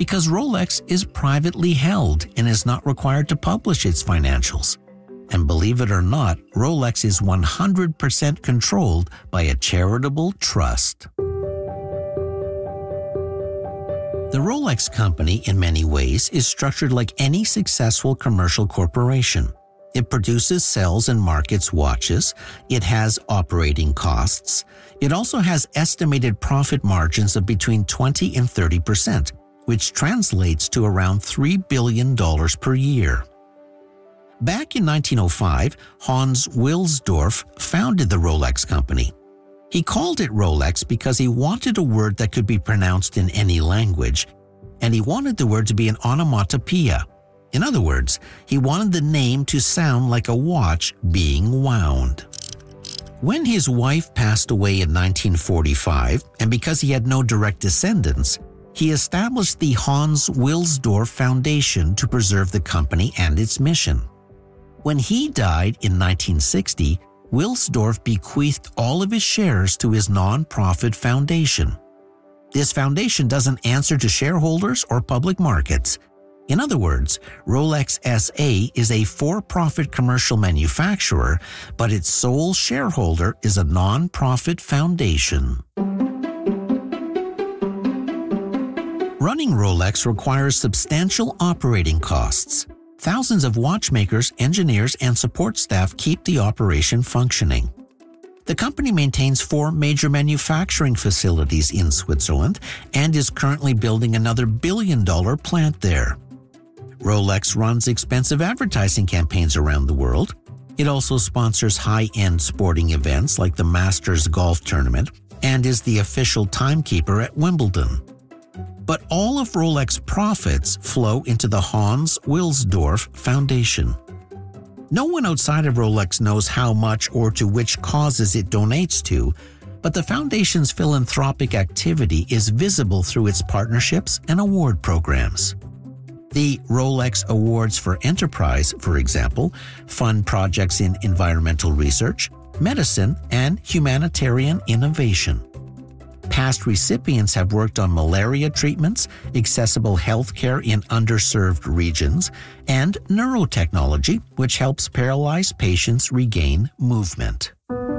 Because Rolex is privately held and is not required to publish its financials. And believe it or not, Rolex is 100% controlled by a charitable trust. The Rolex Company, in many ways, is structured like any successful commercial corporation. It produces, sells, and markets watches. It has operating costs. It also has estimated profit margins of between 20 and 30%, which translates to around $3 billion per year. Back in 1905, Hans Wilsdorf founded the Rolex Company. He called it Rolex because he wanted a word that could be pronounced in any language, and he wanted the word to be an onomatopoeia. In other words, he wanted the name to sound like a watch being wound. When his wife passed away in 1945, and because he had no direct descendants, he established the Hans Wilsdorf Foundation to preserve the company and its mission. When he died in 1960, Wilsdorf bequeathed all of his shares to his non-profit foundation. This foundation doesn't answer to shareholders or public markets. In other words, Rolex SA is a for-profit commercial manufacturer, but its sole shareholder is a non-profit foundation. Running Rolex requires substantial operating costs. Thousands of watchmakers, engineers, and support staff keep the operation functioning. The company maintains 4 major manufacturing facilities in Switzerland and is currently building another billion-dollar plant there. Rolex runs expensive advertising campaigns around the world. It also sponsors high-end sporting events like the Masters Golf Tournament and is the official timekeeper at Wimbledon. But all of Rolex profits flow into the Hans Wilsdorf Foundation. No one outside of Rolex knows how much or to which causes it donates to, but the foundation's philanthropic activity is visible through its partnerships and award programs. The Rolex Awards for Enterprise, for example, fund projects in environmental research, medicine, and humanitarian innovation. Past recipients have worked on malaria treatments, accessible healthcare in underserved regions, and neurotechnology, which helps paralyzed patients regain movement.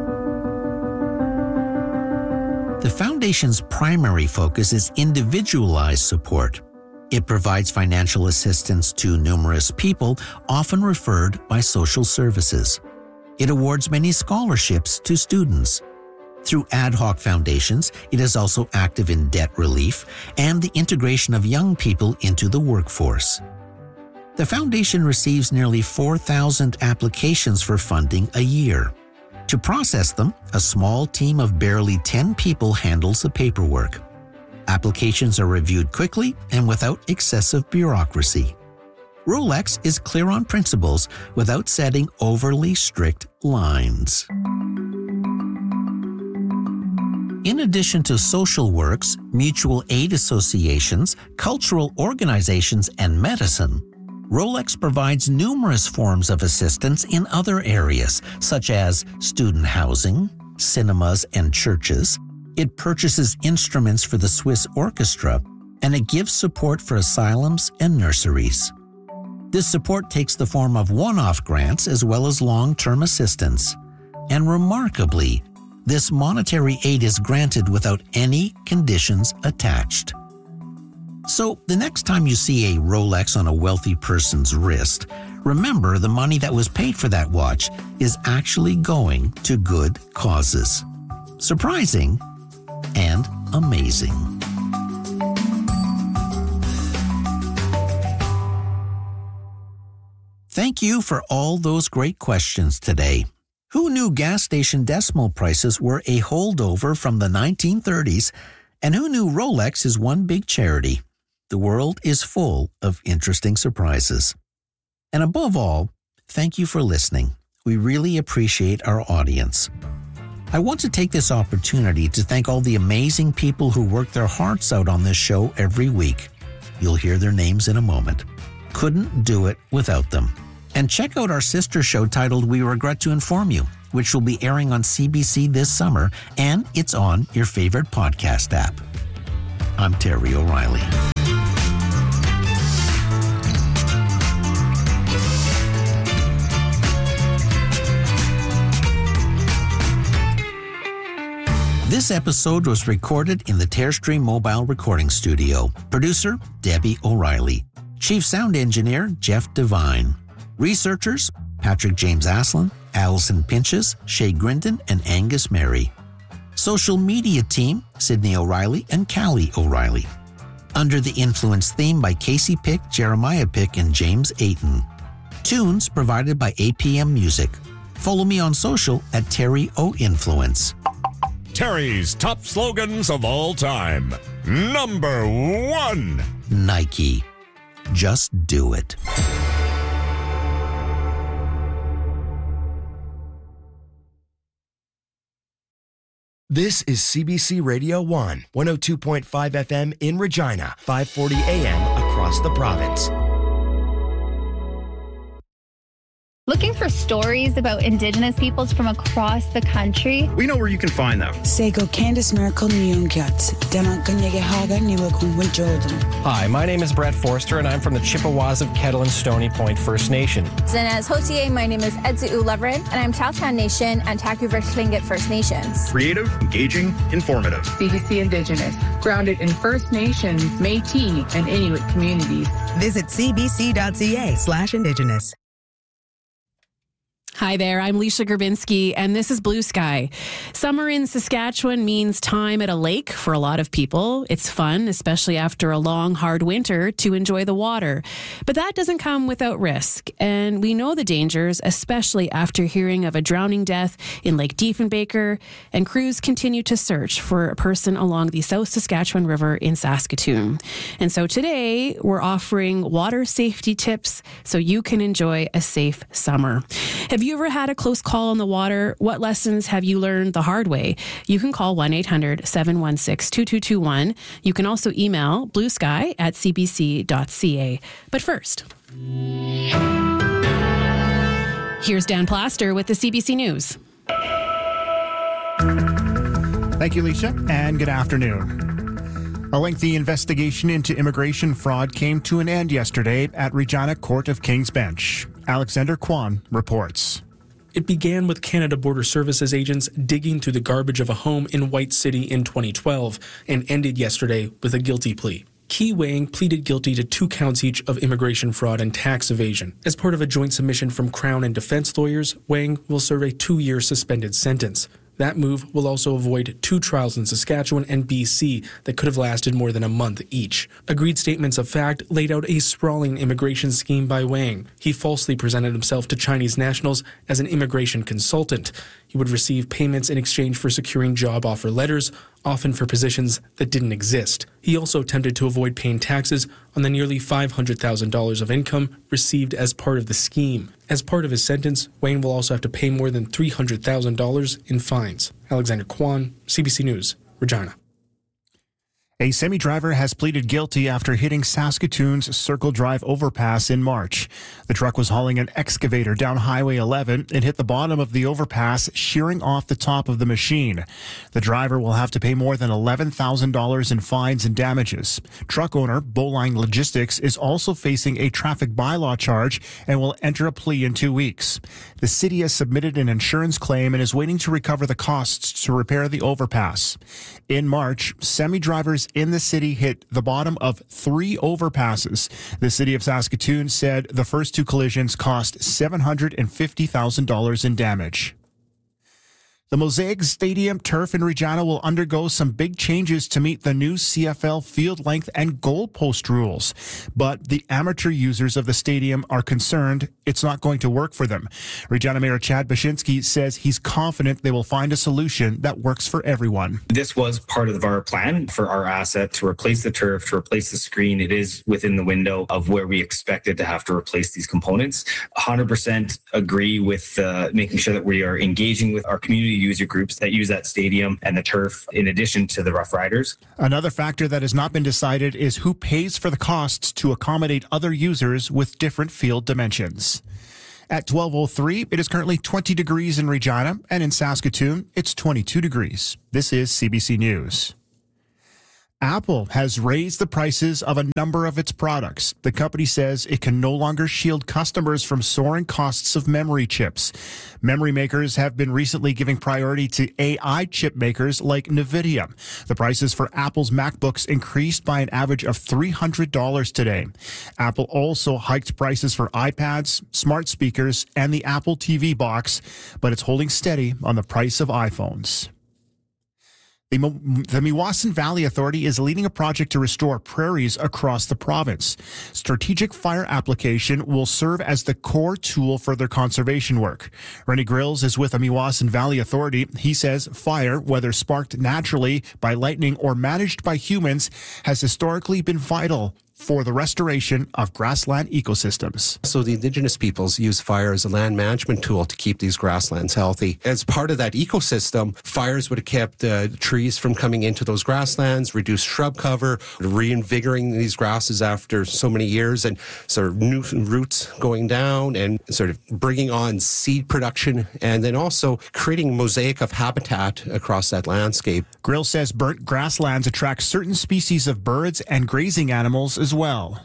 The foundation's primary focus is individualized support. It provides financial assistance to numerous people, often referred by social services. It awards many scholarships to students. Through ad hoc foundations, it is also active in debt relief and the integration of young people into the workforce. The foundation receives nearly 4,000 applications for funding a year. To process them, a small team of barely 10 people handles the paperwork. Applications are reviewed quickly and without excessive bureaucracy. Rolex is clear on principles without setting overly strict lines. In addition to social works, mutual aid associations, cultural organizations, and medicine, Rolex provides numerous forms of assistance in other areas, such as student housing, cinemas, and churches. It purchases instruments for the Swiss Orchestra, and it gives support for asylums and nurseries. This support takes the form of one-off grants as well as long-term assistance. And remarkably, this monetary aid is granted without any conditions attached. So, the next time you see a Rolex on a wealthy person's wrist, remember the money that was paid for that watch is actually going to good causes. Surprising and amazing. Thank you for all those great questions today. Who knew gas station decimal prices were a holdover from the 1930s? And who knew Rolex is one big charity? The world is full of interesting surprises. And above all, thank you for listening. We really appreciate our audience. I want to take this opportunity to thank all the amazing people who work their hearts out on this show every week. You'll hear their names in a moment. Couldn't do it without them. And check out our sister show titled We Regret to Inform You, which will be airing on CBC this summer, and it's on your favorite podcast app. I'm Terry O'Reilly. This episode was recorded in the Terrestream Mobile Recording Studio. Producer, Debbie O'Reilly. Chief Sound Engineer, Jeff Devine. Researchers, Patrick James Aslan, Allison Pinches, Shay Grindon, and Angus Mary. Social media team, Sydney O'Reilly and Callie O'Reilly. Under the Influence theme by Casey Pick, Jeremiah Pick, and James Ayton. Tunes provided by APM Music. Follow me on social at Terry O Influence. Terry's top slogans of all time. Number 1. Nike. Just do it. This is CBC Radio 1, 102.5 FM in Regina, 540 AM across the province. Looking for stories about Indigenous peoples from across the country? We know where you can find them. Sego Candice Miracle Nyungyat, Demakanyege Haga Niwakumwa Jordan. Hi, my name is Brett Forster, and I'm from the Chippewas of Kettle and Stony Point First Nation. Zinez Hotier, my name is Edzu Leverin, and I'm Tahltan Nation and Taku-Verk Tlingit First Nations. Creative, engaging, informative. CBC Indigenous, grounded in First Nations, Métis, and Inuit communities. Visit cbc.ca/Indigenous. Hi there, I'm Leisha Gerbinski, and this is Blue Sky. Summer in Saskatchewan means time at a lake for a lot of people. It's fun, especially after a long, hard winter, to enjoy the water. But that doesn't come without risk, and we know the dangers, especially after hearing of a drowning death in Lake Diefenbaker, and crews continue to search for a person along the South Saskatchewan River in Saskatoon. And so today, we're offering water safety tips so you can enjoy a safe summer. Have you ever had a close call on the water? What lessons have you learned the hard way? You can call 1-800-716-2221. You can also email bluesky@cbc.ca. But first, here's Dan Plaster with the CBC News. Thank you, Leisha, and good afternoon. A lengthy investigation into immigration fraud came to an end yesterday at Regina Court of King's Bench. Alexander Kwan reports. It began with Canada Border Services agents digging through the garbage of a home in White City in 2012 and ended yesterday with a guilty plea. Key Wang pleaded guilty to 2 counts each of immigration fraud and tax evasion. As part of a joint submission from Crown and defense lawyers, Wang will serve a 2-year suspended sentence. That move will also avoid 2 trials in Saskatchewan and BC that could have lasted more than a month each. Agreed statements of fact laid out a sprawling immigration scheme by Wang. He falsely presented himself to Chinese nationals as an immigration consultant. He would receive payments in exchange for securing job offer letters, often for positions that didn't exist. He also attempted to avoid paying taxes on the nearly $500,000 of income received as part of the scheme. As part of his sentence, Wayne will also have to pay more than $300,000 in fines. Alexander Kwan, CBC News, Regina. A semi-driver has pleaded guilty after hitting Saskatoon's Circle Drive overpass in March. The truck was hauling an excavator down Highway 11 and hit the bottom of the overpass, shearing off the top of the machine. The driver will have to pay more than $11,000 in fines and damages. Truck owner Bowline Logistics is also facing a traffic bylaw charge and will enter a plea in 2 weeks. The city has submitted an insurance claim and is waiting to recover the costs to repair the overpass. In March, semi-drivers in the city hit the bottom of 3 overpasses. The city of Saskatoon said the first 2 collisions cost $750,000 in damage. The Mosaic Stadium turf in Regina will undergo some big changes to meet the new CFL field length and goalpost rules. But the amateur users of the stadium are concerned it's not going to work for them. Regina Mayor Chad Bashinsky says he's confident they will find a solution that works for everyone. This was part of our plan for our asset to replace the turf, to replace the screen. It is within the window of where we expected to have to replace these components. 100% agree with making sure that we are engaging with our community user groups that use that stadium and the turf in addition to the Rough Riders. Another factor that has not been decided is who pays for the costs to accommodate other users with different field dimensions. At 12:03, it is currently 20 degrees in Regina, and in Saskatoon, it's 22 degrees. This is CBC News. Apple has raised the prices of a number of its products. The company says it can no longer shield customers from soaring costs of memory chips. Memory makers have been recently giving priority to AI chip makers like NVIDIA. The prices for Apple's MacBooks increased by an average of $300 today. Apple also hiked prices for iPads, smart speakers, and the Apple TV box, but it's holding steady on the price of iPhones. The Meewasin Valley Authority is leading a project to restore prairies across the province. Strategic fire application will serve as the core tool for their conservation work. Rennie Grills is with the Meewasin Valley Authority. He says fire, whether sparked naturally by lightning or managed by humans, has historically been vital for the restoration of grassland ecosystems. So the Indigenous peoples use fire as a land management tool to keep these grasslands healthy. As part of that ecosystem, fires would have kept trees from coming into those grasslands, reduced shrub cover, reinvigorating these grasses after so many years, and sort of new roots going down and sort of bringing on seed production, and then also creating a mosaic of habitat across that landscape. Grill says burnt grasslands attract certain species of birds and grazing animals as well.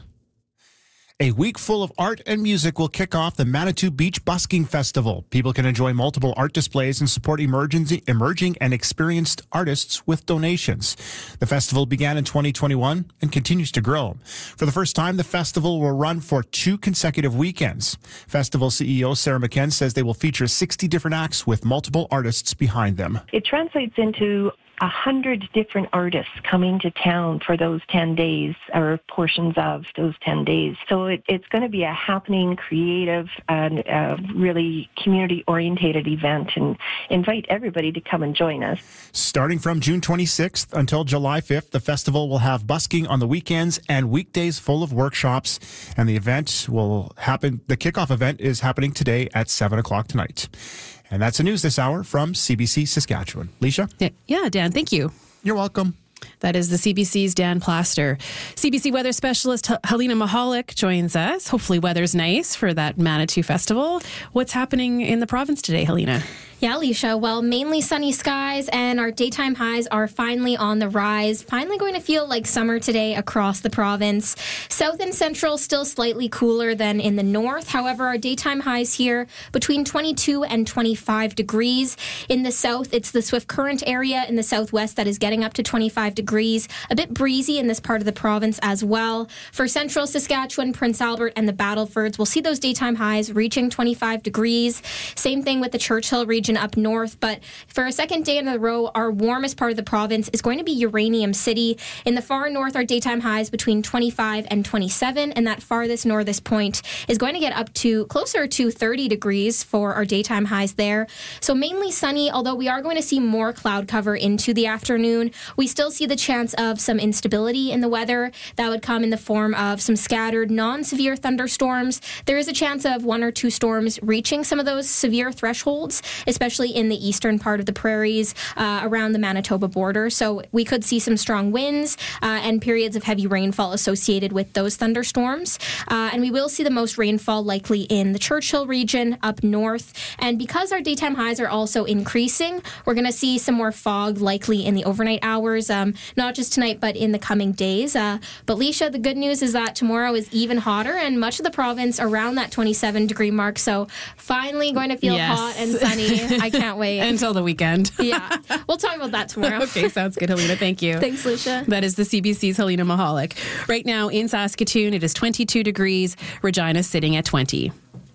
A week full of art and music will kick off the Manitou Beach Busking Festival. People can enjoy multiple art displays and support emerging and experienced artists with donations. The festival began in 2021 and continues to grow. For the first time, the festival will run for 2 consecutive weekends. Festival CEO Sarah McKen says they will feature 60 different acts with multiple artists behind them. It translates into 100 different artists coming to town for those 10 days or portions of those 10 days. So it's going to be a happening, creative, and really community-orientated event, and invite everybody to come and join us. Starting from June 26th until July 5th, the festival will have busking on the weekends and weekdays full of workshops, and the event will happen. The kickoff event is happening today at 7 o'clock tonight. And that's the news this hour from CBC Saskatchewan. Leisha? Yeah, Dan, thank you. You're welcome. That is the CBC's Dan Plaster. CBC weather specialist Helena Mahalik joins us. Hopefully weather's nice for that Manitou Festival. What's happening in the province today, Helena? Yeah, Alicia. Well, mainly sunny skies, and our daytime highs are finally on the rise. Finally going to feel like summer today across the province. South and central still slightly cooler than in the north. However, our daytime highs here between 22 and 25 degrees. In the south, it's the Swift Current area in the southwest that is getting up to 25 degrees. A bit breezy in this part of the province as well. For central Saskatchewan, Prince Albert, and the Battlefords, we'll see those daytime highs reaching 25 degrees. Same thing with the Churchill region up north, but for a second day in a row, our warmest part of the province is going to be Uranium City. In the far north, our daytime highs between 25 and 27, and that farthest northest point is going to get up to closer to 30 degrees for our daytime highs there. So mainly sunny, although we are going to see more cloud cover into the afternoon. We still see the chance of some instability in the weather. That would come in the form of some scattered non-severe thunderstorms. There is a chance of 1 or 2 storms reaching some of those severe thresholds, especially in the eastern part of the prairies around the Manitoba border. So we could see some strong winds and periods of heavy rainfall associated with those thunderstorms. And we will see the most rainfall likely in the Churchill region up north. And because our daytime highs are also increasing, we're going to see some more fog likely in the overnight hours, not just tonight, but in the coming days. But Leisha, the good news is that tomorrow is even hotter and much of the province around that 27 degree mark. So finally going to feel hot and sunny. I can't wait. Until the weekend. Yeah. We'll talk about that tomorrow. Okay, sounds good, Helena. Thank you. Thanks, Lucia. That is the CBC's Helena Mahalik. Right now in Saskatoon, it is 22 degrees. Regina sitting at 20.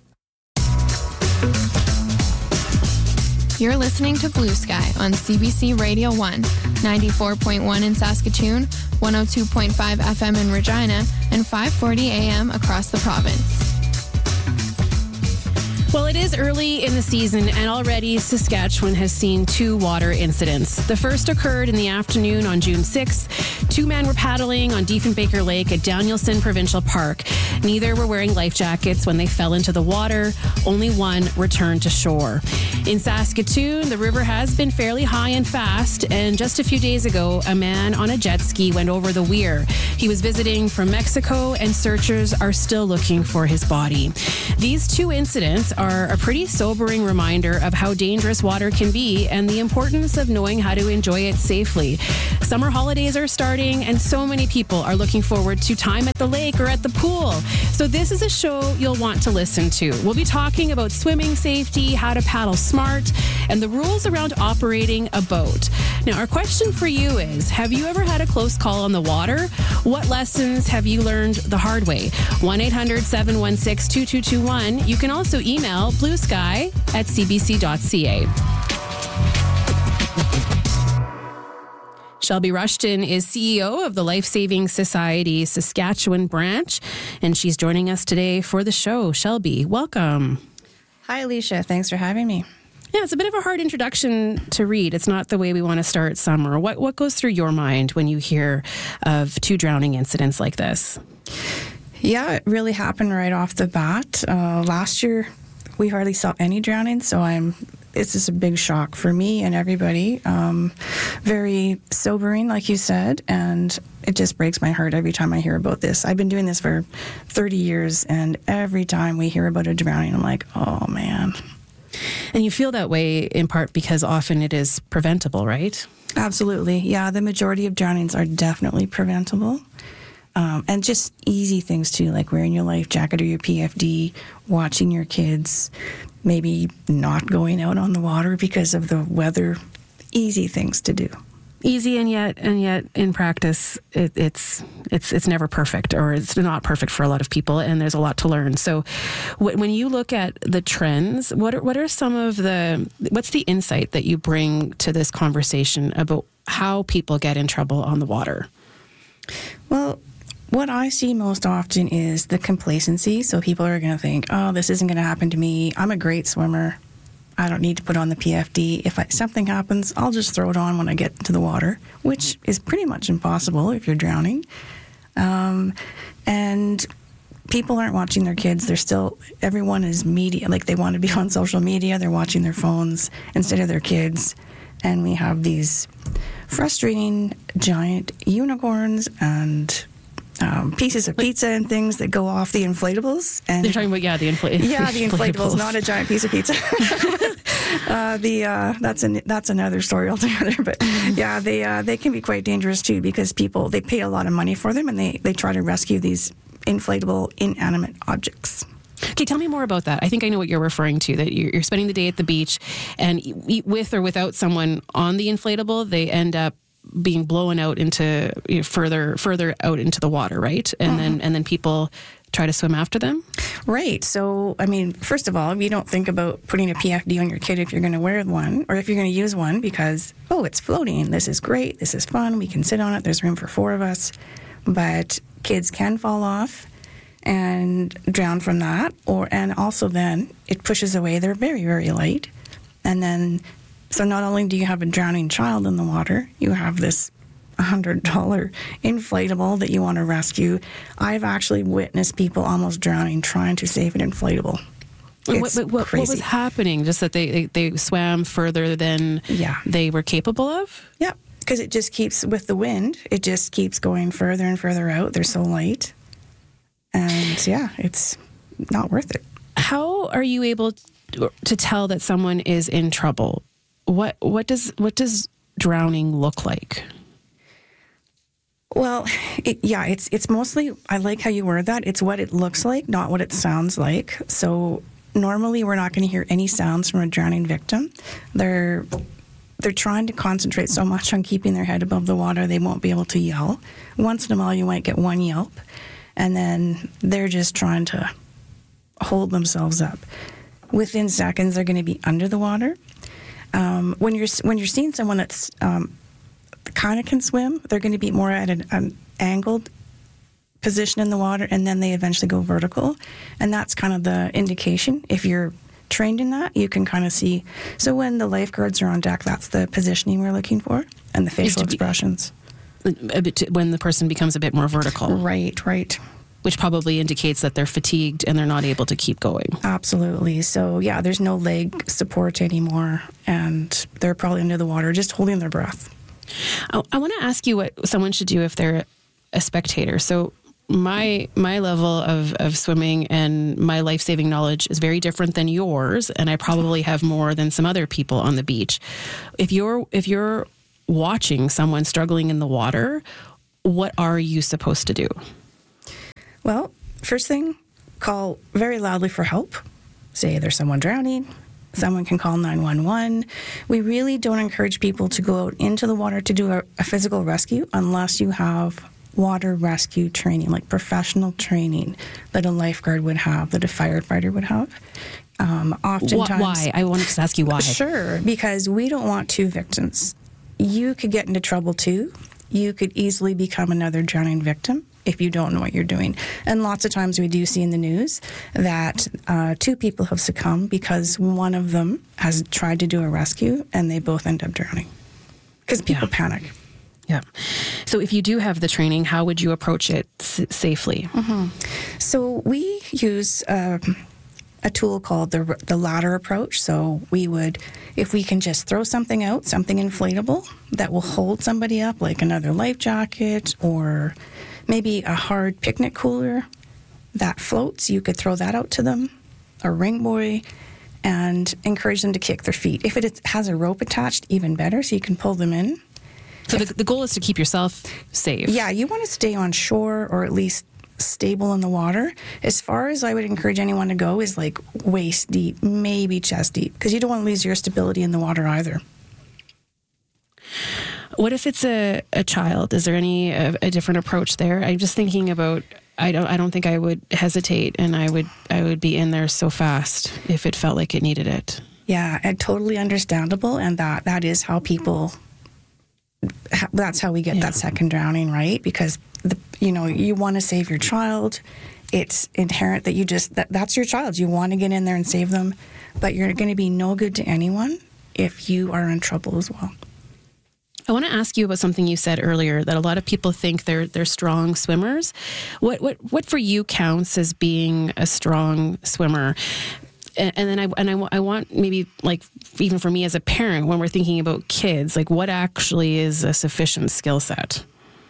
You're listening to Blue Sky on CBC Radio 1, 94.1 in Saskatoon, 102.5 FM in Regina, and 540 AM across the province. Well, it is early in the season, and already Saskatchewan has seen 2 water incidents. The first occurred in the afternoon on June 6th. 2 men were paddling on Diefenbaker Lake at Danielson Provincial Park. Neither were wearing life jackets when they fell into the water. Only one returned to shore. In Saskatoon, the river has been fairly high and fast, and just a few days ago, a man on a jet ski went over the weir. He was visiting from Mexico, and searchers are still looking for his body. These 2 incidents are a pretty sobering reminder of how dangerous water can be and the importance of knowing how to enjoy it safely. Summer holidays are starting, and so many people are looking forward to time at the lake or at the pool. So this is a show you'll want to listen to. We'll be talking about swimming safety, how to paddle smart, and the rules around operating a boat. Now, our question for you is, have you ever had a close call on the water? What lessons have you learned the hard way? 1-800-716-2221. You can also email bluesky@cbc.ca. Shelby Rushton is CEO of the Life Saving Society Saskatchewan branch, and she's joining us today for the show. Shelby, welcome. Hi, Alicia. Thanks for having me. Yeah, it's a bit of a hard introduction to read. It's not the way we want to start summer. What goes through your mind when you hear of 2 drowning incidents like this? Yeah, it really happened right off the bat. Last year, we hardly saw any drowning, so it's just a big shock for me and everybody. Very sobering, like you said, and it just breaks my heart every time I hear about this. I've been doing this for 30 years, and every time we hear about a drowning, I'm like, oh, man. And you feel that way in part because often it is preventable, right? Absolutely. Yeah, the majority of drownings are definitely preventable. And just easy things too, like wearing your life jacket or your PFD, watching your kids, maybe not going out on the water because of the weather. Easy things to do. Easy, and yet in practice, it's never perfect, or it's not perfect for a lot of people, and there's a lot to learn. So, when you look at the trends, what are some of what's the insight that you bring to this conversation about how people get in trouble on the water? Well, what I see most often is the complacency. So people are going to think, oh, this isn't going to happen to me. I'm a great swimmer. I don't need to put on the PFD. If something happens, I'll just throw it on when I get to the water, which is pretty much impossible if you're drowning. And people aren't watching their kids. Everyone is media, like they want to be on social media. They're watching their phones instead of their kids. And we have these frustrating giant unicorns and pieces of pizza and things that go off the inflatables. And they're talking about the inflatables. Yeah, the inflatables, not a giant piece of pizza. That's another story altogether. But yeah, they can be quite dangerous too, because people, they pay a lot of money for them, and they try to rescue these inflatable inanimate objects. Okay, tell me more about that. I think I know what you're referring to, that you're spending the day at the beach, and with or without someone on the inflatable, they end up being blown out into further out into the water, right? And then people try to swim after them? Right. So, I mean, first of all, you don't think about putting a PFD on your kid if you're going to wear one, or if you're going to use one because, oh, it's floating. This is great. This is fun. We can sit on it. There's room for 4 of us. But kids can fall off and drown from that, and also then it pushes away. They're very, very light. And then, so not only do you have a drowning child in the water, you have this $100 inflatable that you want to rescue. I've actually witnessed people almost drowning trying to save an inflatable. What was happening? Just that they swam further than they were capable of? Yeah, because it just keeps, with the wind, it just keeps going further and further out. They're so light. And yeah, it's not worth it. How are you able to tell that someone is in trouble? What does drowning look like? Well, it's mostly, I like how you word that. It's what it looks like, not what it sounds like. So normally we're not going to hear any sounds from a drowning victim. They're trying to concentrate so much on keeping their head above the water, they won't be able to yell. Once in a while you might get one yelp, and then they're just trying to hold themselves up. Within seconds, they're going to be under the water. When you're seeing someone that's kind of can swim, they're going to be more at an angled position in the water, and then they eventually go vertical. And that's kind of the indication. If you're trained in that, you can kind of see. So when the lifeguards are on deck, that's the positioning we're looking for, and the facial expressions. When the person becomes a bit more vertical. Right. Which probably indicates that they're fatigued and they're not able to keep going. Absolutely. So, yeah, there's no leg support anymore, and they're probably under the water just holding their breath. I want to ask you what someone should do if they're a spectator. So my level of swimming and my life-saving knowledge is very different than yours, and I probably have more than some other people on the beach. If you're watching someone struggling in the water, what are you supposed to do? Well, first thing, call very loudly for help. Say there's someone drowning. Someone can call 911. We really don't encourage people to go out into the water to do a physical rescue unless you have water rescue training, like professional training that a lifeguard would have, that a firefighter would have. Oftentimes, why? I wanted to ask you why. Sure, because we don't want two victims. You could get into trouble too. You could easily become another drowning victim if you don't know what you're doing. And lots of times we do see in the news that 2 people have succumbed because one of them has tried to do a rescue and they both end up drowning because people panic. Yeah. So if you do have the training, how would you approach it safely? Mm-hmm. So we use a tool called the ladder approach. So we would, if we can just throw something out, something inflatable that will hold somebody up, like another life jacket or maybe a hard picnic cooler that floats, you could throw that out to them, a ring buoy, and encourage them to kick their feet. If it has a rope attached, even better, so you can pull them in. So the goal is to keep yourself safe. Yeah, you want to stay on shore or at least stable in the water. As far as I would encourage anyone to go is like waist deep, maybe chest deep, because you don't want to lose your stability in the water either. What if it's a child? Is there a different approach there? I'm just thinking about. I don't think I would hesitate, and I would be in there so fast if it felt like it needed it. Yeah, and totally understandable, and that is how people. That's how we get that second drowning, right? Because you want to save your child. It's inherent that that's your child. You want to get in there and save them, but you're going to be no good to anyone if you are in trouble as well. I want to ask you about something you said earlier, that a lot of people think they're strong swimmers. What for you counts as being a strong swimmer? And then I want maybe, like, even for me as a parent, when we're thinking about kids, like, what actually is a sufficient skill set?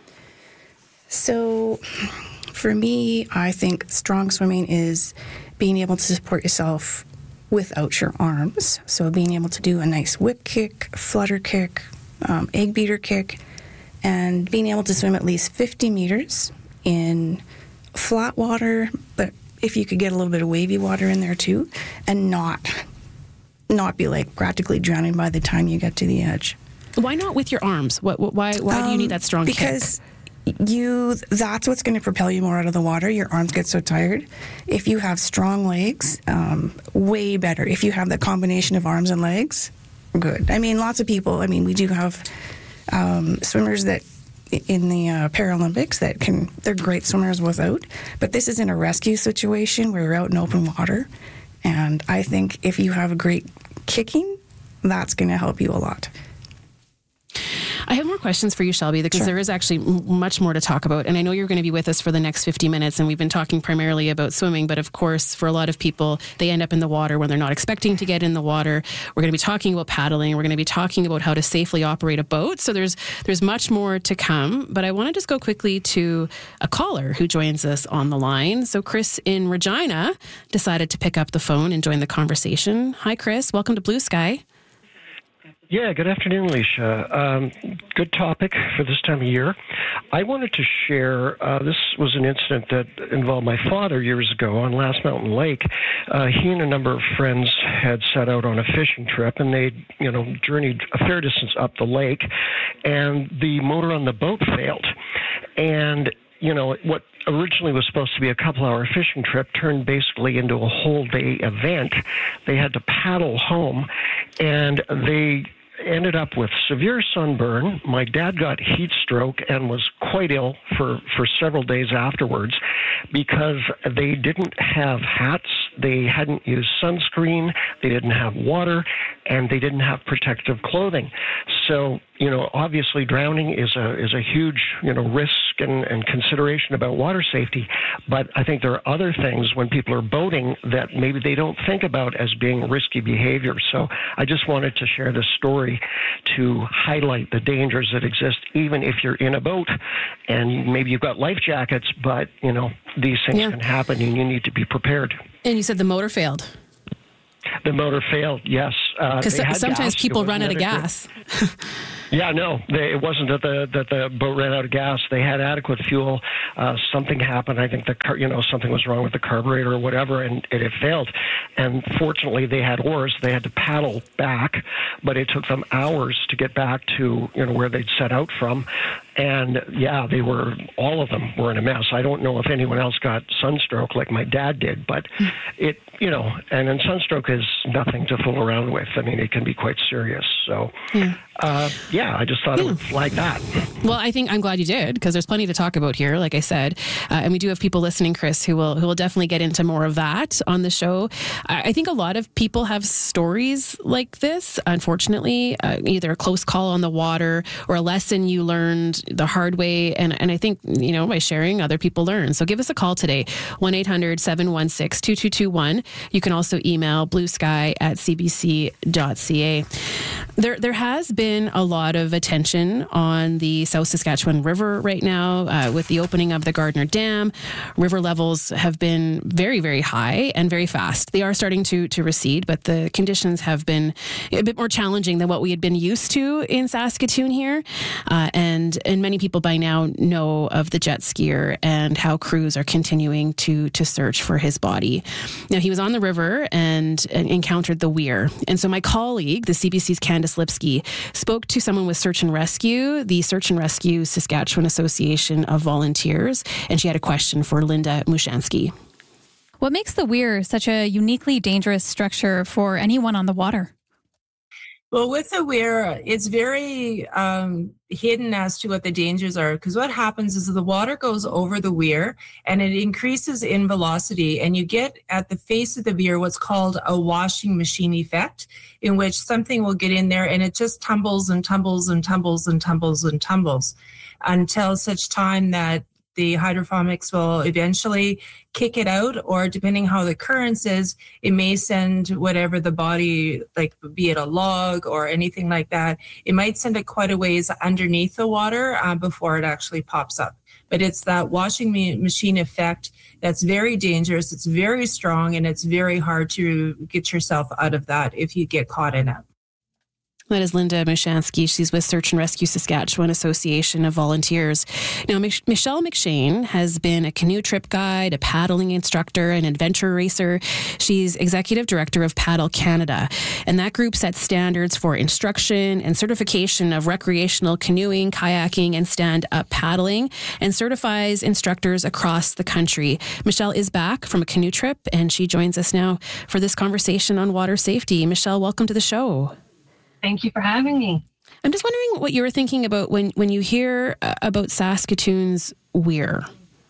So for me, I think strong swimming is being able to support yourself without your arms. So being able to do a nice whip kick, flutter kick, egg beater kick, and being able to swim at least 50 meters in flat water, but if you could get a little bit of wavy water in there too, and not be like practically drowning by the time you get to the edge. Why not with your arms? Why do you need that strong kick? Because that's what's going to propel you more out of the water. Your arms get so tired. If you have strong legs, way better. If you have the combination of arms and legs, good. I mean, lots of people, we do have swimmers that in the Paralympics they're great swimmers without, but this isn't a rescue situation where we're out in open water. And I think if you have a great kicking, that's going to help you a lot. I have more questions for you, Shelby, because there is actually much more to talk about. And I know you're going to be with us for the next 50 minutes, and we've been talking primarily about swimming. But of course, for a lot of people, they end up in the water when they're not expecting to get in the water. We're going to be talking about paddling. We're going to be talking about how to safely operate a boat. So there's much more to come. But I want to just go quickly to a caller who joins us on the line. So Chris in Regina decided to pick up the phone and join the conversation. Hi, Chris. Welcome to Blue Sky. Yeah, good afternoon, Alicia. Good topic for this time of year. I wanted to share, this was an incident that involved my father years ago on Last Mountain Lake. He and a number of friends had set out on a fishing trip, and they, journeyed a fair distance up the lake, and the motor on the boat failed. And what originally was supposed to be a couple-hour fishing trip turned basically into a whole-day event. They had to paddle home, and they ended up with severe sunburn. My dad got heat stroke and was quite ill for several days afterwards because they didn't have hats, they hadn't used sunscreen, they didn't have water, and they didn't have protective clothing. So So, obviously drowning is a huge, risk and consideration about water safety. But I think there are other things when people are boating that maybe they don't think about as being risky behavior. So I just wanted to share this story to highlight the dangers that exist, even if you're in a boat and maybe you've got life jackets, but, these things can happen and you need to be prepared. And you said the motor failed. The motor failed, yes. Because sometimes people run out of gas. Yeah, no, it wasn't that the boat ran out of gas. They had adequate fuel. Something happened. I think something was wrong with the carburetor or whatever, and it failed. And fortunately, they had oars. They had to paddle back, but it took them hours to get back to where they'd set out from. And yeah, all of them were in a mess. I don't know if anyone else got sunstroke like my dad did, but and then sunstroke is nothing to fool around with. I mean, it can be quite serious. So, I just thought I would flag that. Well, I'm glad you did, because there's plenty to talk about here, like I said. And we do have people listening, Chris, who will definitely get into more of that on the show. I think a lot of people have stories like this, unfortunately, either a close call on the water or a lesson you learned the hard way. And I think, by sharing, other people learn. So give us a call today, 1-800-716-2221. You can also email bluesky@cbc.ca. There has been a lot of attention on the South Saskatchewan River right now with the opening of the Gardner Dam. River levels have been very, very high and very fast. They are starting to recede, but the conditions have been a bit more challenging than what we had been used to in Saskatoon here. And many people by now know of the jet skier and how crews are continuing to search for his body. Now, he was on the river and encountered the weir. And so my colleague, the CBC's Candice Lipsky, spoke to someone with Search and Rescue, the Search and Rescue Saskatchewan Association of Volunteers, and she had a question for Linda Mushansky. What makes the weir such a uniquely dangerous structure for anyone on the water? Well, with the weir, it's very hidden as to what the dangers are, because what happens is the water goes over the weir and it increases in velocity, and you get at the face of the weir what's called a washing machine effect, in which something will get in there and it just tumbles and tumbles and tumbles and tumbles and tumbles until such time that the hydroponics will eventually kick it out, or depending how the currents is, it may send whatever the body, like be it a log or anything like that, it might send it quite a ways underneath the water before it actually pops up. But it's that washing machine effect that's very dangerous, it's very strong, and it's very hard to get yourself out of that if you get caught in it. That is Linda Mushansky. She's with Search and Rescue Saskatchewan Association of Volunteers. Now, Michelle McShane has been a canoe trip guide, a paddling instructor, an adventure racer. She's executive director of Paddle Canada, and that group sets standards for instruction and certification of recreational canoeing, kayaking, and stand-up paddling, and certifies instructors across the country. Michelle is back from a canoe trip, and she joins us now for this conversation on water safety. Michelle, welcome to the show. Thank you for having me. I'm just wondering what you were thinking about when you hear about Saskatoon's weir.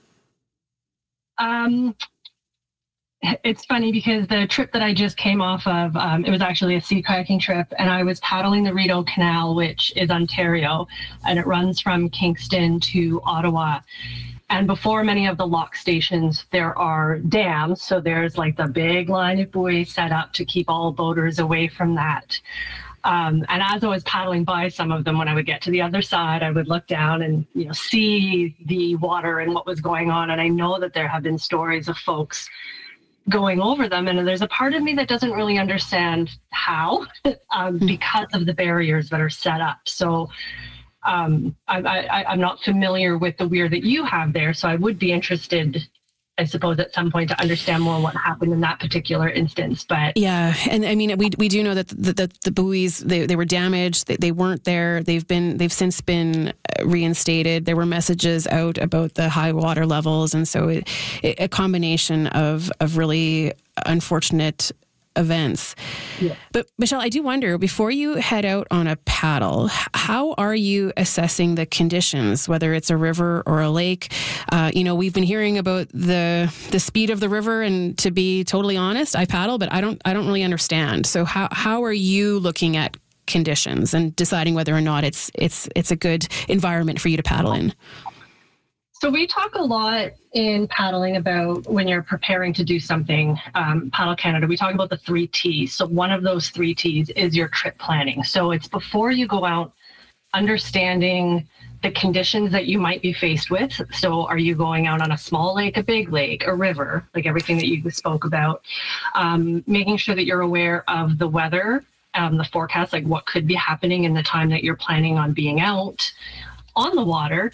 It's funny because the trip that I just came off of, it was actually a sea kayaking trip, and I was paddling the Rideau Canal, which is Ontario, and it runs from Kingston to Ottawa. And before many of the lock stations, there are dams. So there's like the big line of buoys set up to keep all boaters away from that. And as I was paddling by some of them, when I would get to the other side, I would look down and see the water and what was going on. And I know that there have been stories of folks going over them. And there's a part of me that doesn't really understand how, because of the barriers that are set up. So I'm not familiar with the weir that you have there. So I would be interested, I suppose, at some point to understand more what happened in that particular instance. But yeah, and I mean, we do know that the buoys, they were damaged. They weren't there. They've since been reinstated. There were messages out about the high water levels, and so a combination of really unfortunate events. Yeah. But Michelle, I do wonder, before you head out on a paddle, how are you assessing the conditions, whether it's a river or a lake? We've been hearing about the speed of the river, and to be totally honest, I paddle, but I don't really understand. So how are you looking at conditions and deciding whether or not it's a good environment for you to paddle in? So we talk a lot in paddling about when you're preparing to do something, Paddle Canada, we talk about the 3 T's. So one of those 3 T's is your trip planning. So it's before you go out, understanding the conditions that you might be faced with. So are you going out on a small lake, a big lake, a river, like everything that you spoke about, making sure that you're aware of the weather, the forecast, like what could be happening in the time that you're planning on being out on the water.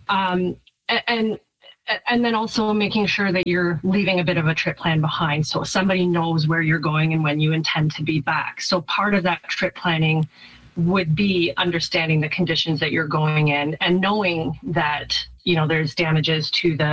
And then also making sure that you're leaving a bit of a trip plan behind so somebody knows where you're going and when you intend to be back. So part of that trip planning would be understanding the conditions that you're going in and knowing that, there's damages to the